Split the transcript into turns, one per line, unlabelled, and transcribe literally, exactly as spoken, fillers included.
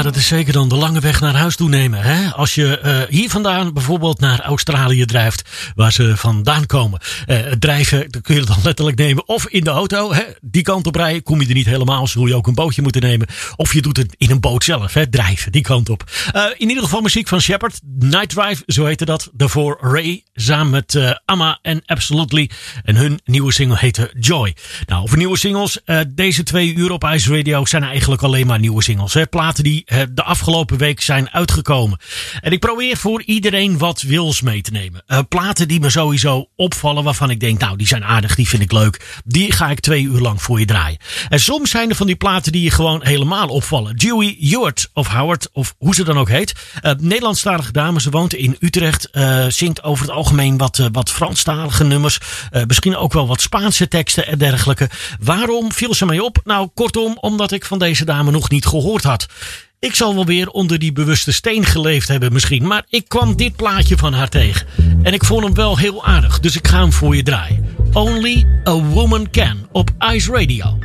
dat is zeker dan de lange weg naar huis toe nemen. Hè? Als je uh, hier vandaan bijvoorbeeld naar Australië drijft, waar ze vandaan komen. Uh, het drijven, dan kun je het dan letterlijk nemen. Of in de auto, hè? Die kant op rijden, kom je er niet helemaal. Zul je ook een bootje moeten nemen. Of je doet het in een boot zelf, hè? Drijven, die kant op. Uh, in ieder geval muziek van Shepherd. Night Drive, zo heette dat. Daarvoor Ray, samen met uh, Amma en Absolutely. En hun nieuwe single heette Joy. Nou, over nieuwe singles. Uh, deze twee uur op Ice Radio zijn eigenlijk alleen maar nieuwe singles. Hè? Platen die uh, de afgelopen week zijn uitgekomen. En ik probeer voor iedereen wat wils mee te nemen. Uh, platen die me sowieso opvallen, waarvan ik denk, nou, die zijn aardig, die vind ik leuk. Die ga ik twee uur lang voor je draaien. En soms zijn er van die platen die je gewoon helemaal opvallen. Dewey Heward of Howard, of hoe ze dan ook heet. Uh, Nederlandstalige dame, ze woont in Utrecht. Uh, zingt over het algemeen wat, uh, wat Franstalige nummers. Uh, misschien ook wel wat Spaanse teksten en dergelijke. Waarom viel ze mij op? Nou, kortom, omdat ik van deze dame nog niet gehoord had. Ik zal wel weer onder die bewuste steen geleefd hebben misschien. Maar ik kwam dit plaatje van haar tegen. En ik vond hem wel heel aardig. Dus ik ga hem voor je draaien. Only a Woman Can op Ice Radio.